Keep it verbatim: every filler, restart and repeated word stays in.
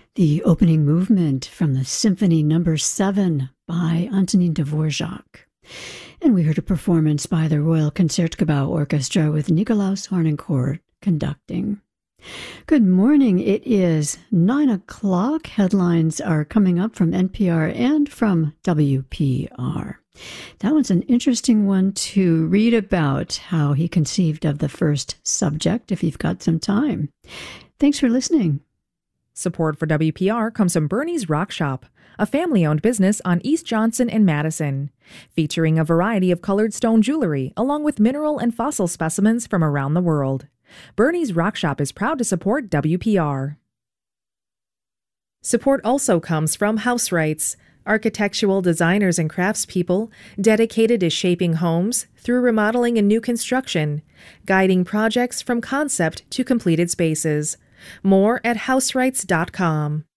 the opening movement from the Symphony Number seven by Antonin Dvorak. And we heard a performance by the Royal Concertgebouw Orchestra with Nicolaus Harnoncourt conducting. Good morning. It is nine o'clock. Headlines are coming up from N P R and from W P R. That was an interesting one to read about, how he conceived of the first subject, if you've got some time. Thanks for listening. Support for W P R comes from Bernie's Rock Shop, a family-owned business on East Johnson and Madison, featuring a variety of colored stone jewelry along with mineral and fossil specimens from around the world. Bernie's Rock Shop is proud to support W P R. Support also comes from House Rights, architectural designers and craftspeople dedicated to shaping homes through remodeling and new construction, guiding projects from concept to completed spaces. More at house rights dot com.